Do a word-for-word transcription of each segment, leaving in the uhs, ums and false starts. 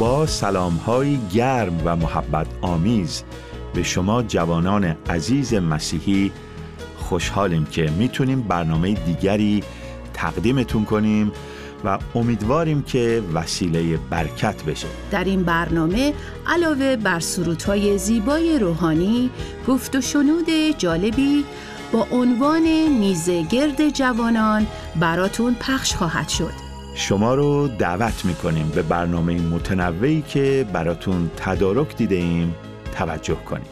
با سلام‌های گرم و محبت آمیز به شما جوانان عزیز مسیحی خوشحالیم که میتونیم برنامه دیگری تقدیمتون کنیم و امیدواریم که وسیله برکت بشه. در این برنامه علاوه بر سرودهای زیبای روحانی، گفت و شنود جالبی با عنوان میزه گرد جوانان براتون پخش خواهد شد. شما رو دعوت میکنیم به برنامه متنوعی که براتون تدارک دیده ایم توجه کنیم.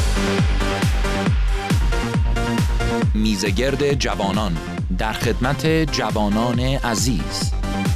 میزه گرد جوانان در خدمت جوانان عزیز.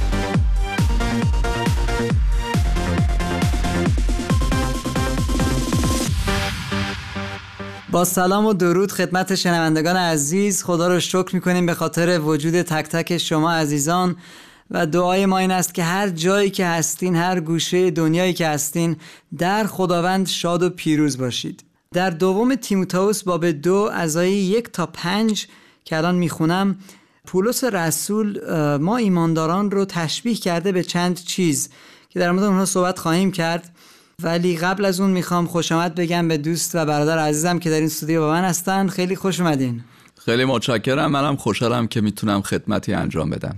با سلام و درود خدمت شنوندگان عزیز، خدا رو شکر میکنیم به خاطر وجود تک تک شما عزیزان و دعای ما این است که هر جایی که هستین، هر گوشه دنیایی که هستین، در خداوند شاد و پیروز باشید. در دوم تیموتائوس باب دو از آیه یک تا پنج که الان میخونم، پولس رسول ما ایمانداران رو تشبیه کرده به چند چیز که در مورد اونها صحبت خواهیم کرد، ولی قبل از اون میخوام خوش آمد بگم به دوست و برادر عزیزم که در این استودیو با من هستن. خیلی خوش اومدین. خیلی متشکرم. منم خوشحالم که میتونم خدمتی انجام بدم.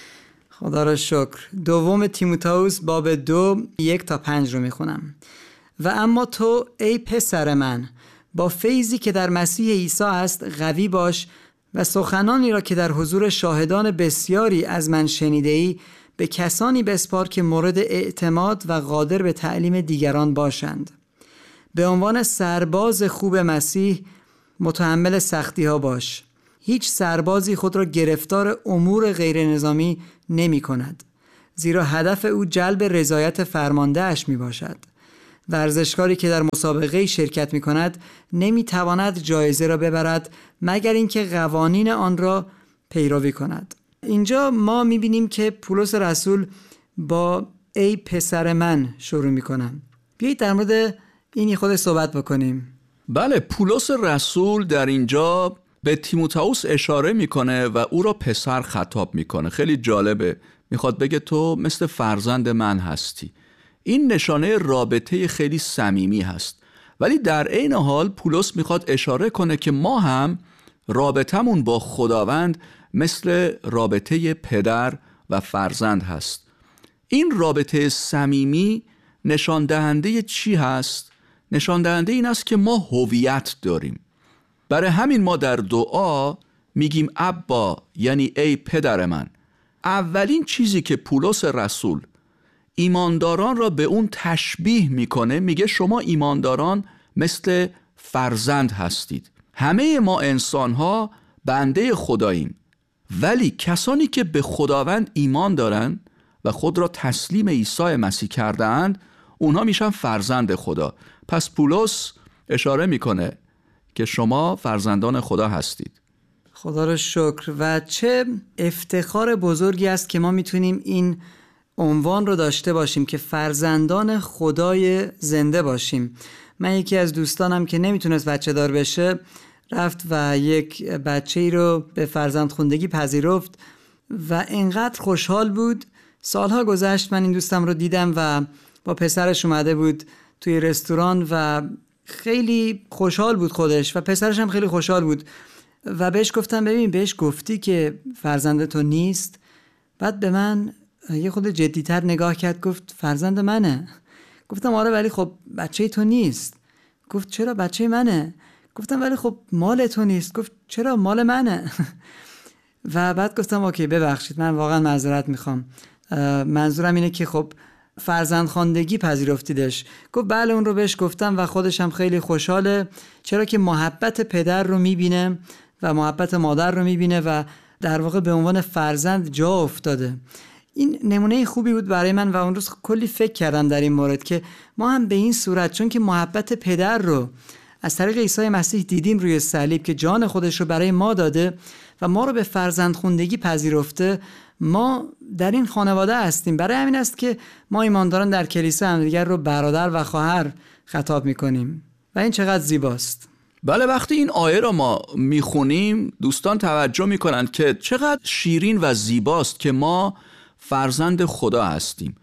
خدا را شکر. دوم تیموتائوس باب دو یک تا پنج رو میخونم. و اما تو ای پسر من، با فیضی که در مسیح عیسی است قوی باش و سخنانی را که در حضور شاهدان بسیاری از من شنیده‌ای به کسانی بسپار که مورد اعتماد و قادر به تعلیم دیگران باشند. به عنوان سرباز خوب مسیح متحمل سختی ها باش. هیچ سربازی خود را گرفتار امور غیر نظامی نمی کند، زیرا هدف او جلب رضایت فرمانده اش می باشد. ورزشکاری که در مسابقه شرکت می کند نمی تواند جایزه را ببرد مگر اینکه قوانین آن را پیروی کند. اینجا ما می بینیم که پولس رسول با ای پسر من شروع می کنم. بیایید در مورد اینی خود صحبت بکنیم. بله، پولس رسول در اینجا به تیموتائوس اشاره میکنه و او را پسر خطاب میکنه. خیلی جالبه. میخواد بگه تو مثل فرزند من هستی. این نشانه رابطه خیلی صمیمی هست، ولی در عین حال پولس میخواد اشاره کنه که ما هم رابطمون با خداوند مثل رابطه پدر و فرزند هست. این رابطه صمیمی نشان دهنده چی هست؟ نشان دهنده این است که ما هویت داریم. برای همین ما در دعا میگیم ابا، یعنی ای پدر من. اولین چیزی که پولس رسول ایمانداران را به اون تشبیه میکنه، میگه شما ایمانداران مثل فرزند هستید. همه ما انسانها بنده خداییم، ولی کسانی که به خداوند ایمان دارن و خود را تسلیم عیسی مسیح کردند، اونها میشن فرزند خدا. پس پولس اشاره میکنه که شما فرزندان خدا هستید. خدا را شکر. و چه افتخار بزرگی است که ما میتونیم این عنوان رو داشته باشیم که فرزندان خدای زنده باشیم. من یکی از دوستانم که نمیتونست بچه دار بشه رفت و یک بچه ای رو به فرزندخوندگی پذیرفت و انقدر خوشحال بود. سالها گذشت من این دوستم رو دیدم و با پسرش اومده بود توی رستوران و خیلی خوشحال بود خودش و پسرش هم خیلی خوشحال بود و بهش گفتم ببین، بهش گفتی که فرزند تو نیست؟ بعد به من یه خود جدی‌تر نگاه کرد، گفت فرزند منه. گفتم آره، ولی خب بچه تو نیست. گفت چرا؟ بچه منه. گفتم ولی خب مال تو نیست. گفت چرا؟ مال منه. و بعد گفتم اوکی ببخشید، من واقعا معذرت میخوام، منظورم اینه که خب فرزند خواندگی پذیرفتیدش. گفت بله، اون رو بهش گفتم و خودش هم خیلی خوشحاله، چرا که محبت پدر رو میبینه و محبت مادر رو میبینه و در واقع به عنوان فرزند جا افتاده. این نمونه خوبی بود برای من و اون روز کلی فکر کردم در این مورد که ما هم به این صورت، چون که محبت پدر رو از طریق عیسی مسیح دیدیم روی صلیب که جان خودش رو برای ما داده و ما رو به فرزندخوندگی پذیرفته، ما در این خانواده هستیم. برای همین است که ما ایمانداران در کلیسا همدیگر رو برادر و خواهر خطاب میکنیم و این چقدر زیباست. بله، وقتی این آیه را ما میخونیم دوستان توجه میکنند که چقدر شیرین و زیباست که ما فرزند خدا هستیم.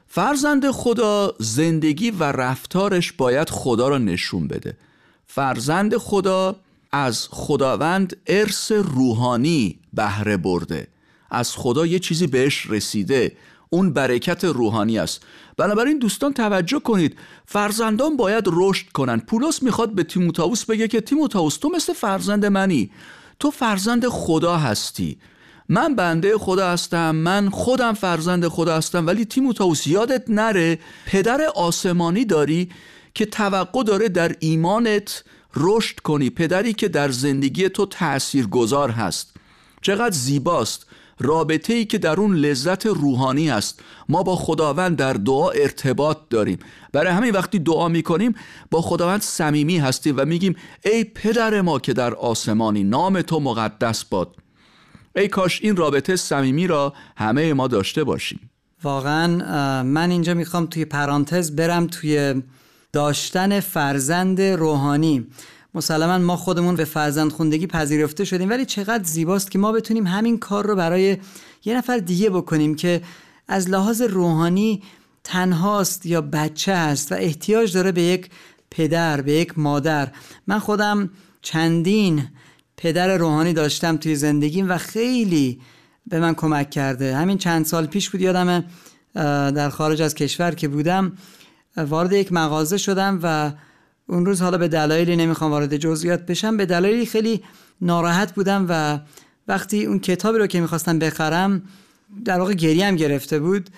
فرزند خدا زندگی و رفتارش باید خدا را نشون بده. فرزند خدا از خداوند ارث روحانی بهره برده، از خدا یه چیزی بهش رسیده، اون برکت روحانی است. بنابراین دوستان توجه کنید، فرزندان باید رشد کنن. پولس میخواد به تیموتائوس بگه که تیموتائوس تو مثل فرزند منی، تو فرزند خدا هستی، من بنده خدا هستم، من خودم فرزند خدا هستم، ولی تیموتائوس یادت نره پدر آسمانی داری که توقع داره در ایمانت رشد کنی، پدری که در زندگی تو تأثیرگذار هست. چقدر زیباست رابطه‌ای که در اون لذت روحانی است. ما با خداوند در دعا ارتباط داریم، برای همین وقتی دعا میکنیم با خداوند صمیمی هستیم و میگیم ای پدر ما که در آسمانی، نام تو مقدس باد. ای کاش این رابطه صمیمی را همه ما داشته باشیم. واقعا من اینجا میخوام توی پرانتز برم توی داشتن فرزند روحانی. مسلماً ما خودمون به فرزند خوندگی پذیرفته شدیم، ولی چقدر زیباست که ما بتونیم همین کار رو برای یه نفر دیگه بکنیم که از لحاظ روحانی تنهاست یا بچه است و احتیاج داره به یک پدر، به یک مادر. من خودم چندین پدر روحانی داشتم توی زندگیم و خیلی به من کمک کرده. همین چند سال پیش بود، یادمه در خارج از کشور که بودم وارد یک مغازه شدم و اون روز حالا به دلایلی نمیخوام وارد جزئیات بشم، به دلایلی خیلی ناراحت بودم و وقتی اون کتابی رو که میخواستم بخرم در واقع گریم گرفته بود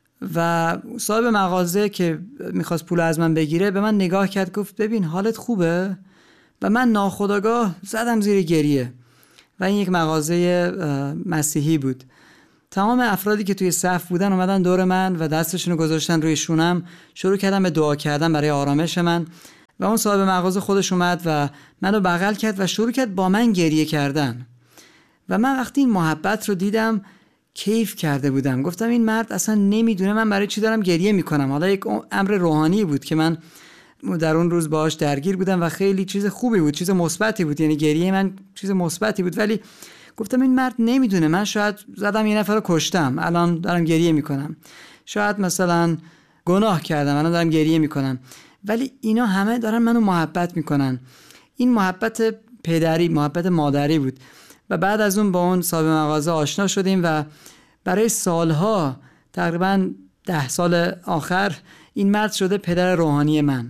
و صاحب مغازه که میخواست پول از من بگیره به من نگاه کرد، گفت ببین حالت خوبه؟ و من ناخودآگاه زدم زیر گریه و این یک مغازه مسیحی بود. تمام افرادی که توی صف بودن اومدن دور من و دستشون رو گذاشتن روی شونم، شروع کردن به دعا کردن برای آرامش من و اون صاحب مغازه خودش اومد و منو بغل کرد و شروع کرد با من گریه کردن و من وقتی این محبت رو دیدم کیف کرده بودم. گفتم این مرد اصلا نمیدونه من برای چی دارم گریه میکنم. حالا یک امر روحانی بود که من در اون روز باهاش درگیر بودم و خیلی چیز خوبی بود، چیز مثبتی بود، یعنی گریه من چیز مثبتی بود، ولی گفتم این مرد نمیدونه من شاید زدم یه نفر رو کشتم، الان دارم گریه میکنم، شاید مثلا گناه کردم، الان دارم گریه میکنم، ولی اینا همه دارن منو محبت میکنن. این محبت پدری، محبت مادری بود. و بعد از اون با اون صاحب مغازه آشنا شدیم و برای سالها، تقریبا ده سال آخر، این مرد شده پدر روحانی من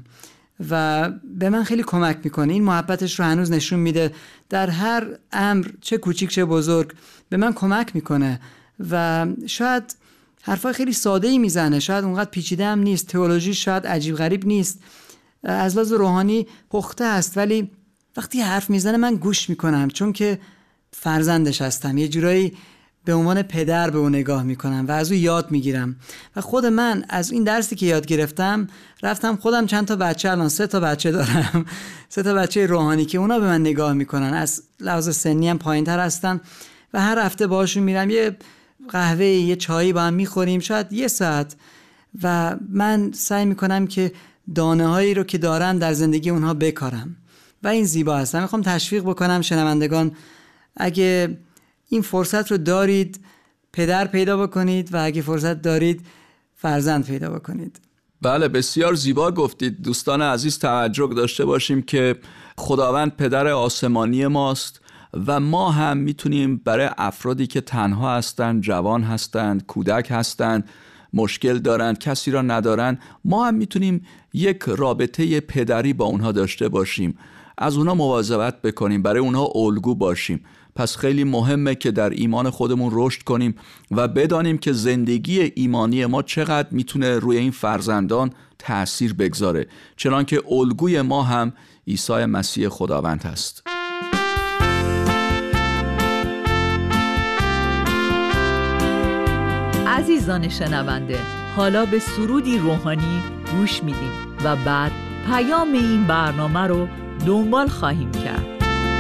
و به من خیلی کمک میکنه. این محبتش رو هنوز نشون میده در هر امر، چه کوچیک چه بزرگ، به من کمک میکنه و شاید حرفای خیلی ساده ای میزنه، شاید اونقدر پیچیده هم نیست، تئولوژی شاید عجیب غریب نیست، از لحاظ روحانی پخته است، ولی وقتی حرف میزنه من گوش میکنم چون که فرزندش هستم، یه جورایی به عنوان پدر به اون نگاه میکنم و از اون یاد میگیرم. و خود من از این درسی که یاد گرفتم رفتم خودم چند تا بچه، الان سه تا بچه دارم، سه تا بچه روحانی که اونا به من نگاه میکنن، از لحاظ سنی هم پایین تر هستن و هر هفته باهاشون میرم یه قهوه یه چایی با هم میخوریم، شاید یه ساعت، و من سعی میکنم که دانه هایی رو که دارن در زندگی اونها بکارم و این زیبا هست. من میخوام تشویق بکنم شنوندگان، اگه این فرصت رو دارید پدر پیدا بکنید و اگه فرصت دارید فرزند پیدا بکنید. بله، بسیار زیبا گفتید. دوستان عزیز توجه داشته باشیم که خداوند پدر آسمانی ماست و ما هم میتونیم برای افرادی که تنها هستند، جوان هستند، کودک هستند، مشکل دارند، کسی را ندارند، ما هم میتونیم یک رابطه پدری با اونها داشته باشیم، از اونها مواظبت بکنیم، برای اونها الگو باشیم. پس خیلی مهمه که در ایمان خودمون رشد کنیم و بدانیم که زندگی ایمانی ما چقدر میتونه روی این فرزندان تأثیر بگذاره، چنانکه الگوی ما هم عیسی مسیح خداوند هست. عزیزان شنونده، حالا به سرودی روحانی گوش میدیم و بعد پیام این برنامه رو دنبال خواهیم کرد.